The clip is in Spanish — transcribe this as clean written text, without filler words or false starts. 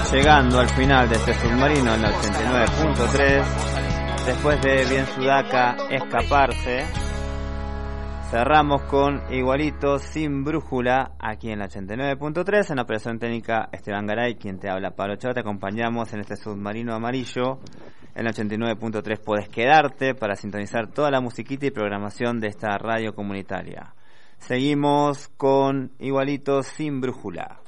llegando al final de este submarino en la 89.3. Después de Bien Sudaca escaparse, cerramos con Igualito sin brújula aquí en la 89.3. En la operación técnica Esteban Garay, quien te habla, Pablo Chava. Te acompañamos en este submarino amarillo. En la 89.3 podés quedarte para sintonizar toda la musiquita y programación de esta radio comunitaria. Seguimos con Igualito sin brújula.